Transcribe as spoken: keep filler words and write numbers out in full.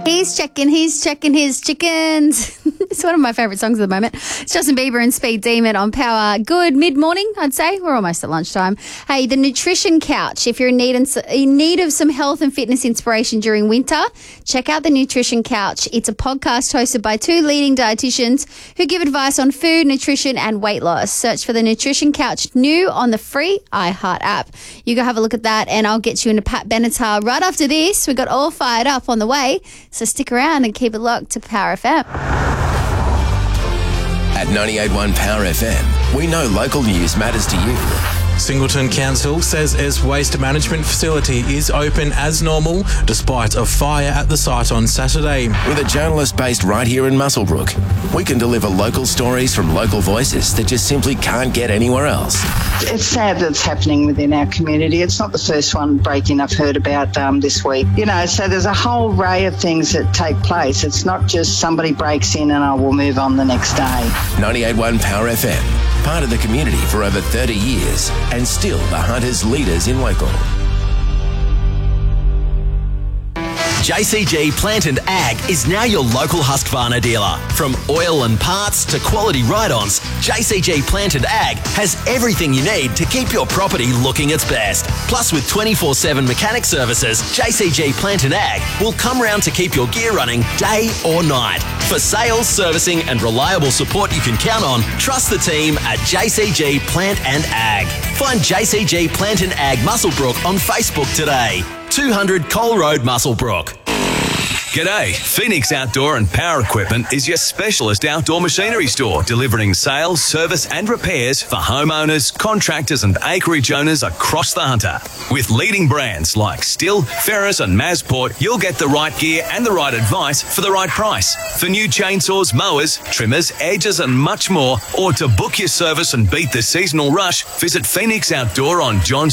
He's checking, he's checking his chickens. It's one of my favourite songs at the moment. It's Justin Bieber and Speed Demon on Power. Good mid-morning, I'd say. We're almost at lunchtime. Hey, the Nutrition Couch. If you're in need, in need of some health and fitness inspiration during winter, check out the Nutrition Couch. It's a podcast hosted by two leading dietitians who give advice on food, nutrition and weight loss. Search for the Nutrition Couch new on the free iHeart app. You go have a look at that and I'll get you into Pat Benatar right after this. We got all fired up on the way. So stick around and keep it locked to Power F M. At ninety-eight point one Power F M, we know local news matters to you. Singleton Council says its waste management facility is open as normal despite a fire at the site on Saturday. With a journalist based right here in Muswellbrook, we can deliver local stories from local voices that just simply can't get anywhere else. It's sad that it's happening within our community. It's not the first one break-in I've heard about um, this week. You know, so there's a whole array of things that take place. It's not just somebody breaks in and I will move on the next day. ninety-eight point one Power F M, part of the community for over thirty years and still the Hunters leaders in Waco. J C G Plant and Ag is now your local Husqvarna dealer. From oil and parts to quality ride-ons, J C G Plant and Ag has everything you need to keep your property looking its best. Plus, with twenty-four seven mechanic services, J C G Plant and Ag will come round to keep your gear running day or night. For sales, servicing and reliable support you can count on, trust the team at J C G Plant and Ag. Find J C G Plant and Ag Muswellbrook on Facebook today. two hundred Cole Road, Muswellbrook. G'day, Phoenix Outdoor and Power Equipment is your specialist outdoor machinery store, delivering sales, service and repairs for homeowners, contractors and acreage owners across the Hunter. With leading brands like Stihl, Ferris and Masport, you'll get the right gear and the right advice for the right price. For new chainsaws, mowers, trimmers, edges and much more, or to book your service and beat the seasonal rush, visit Phoenix Outdoor on John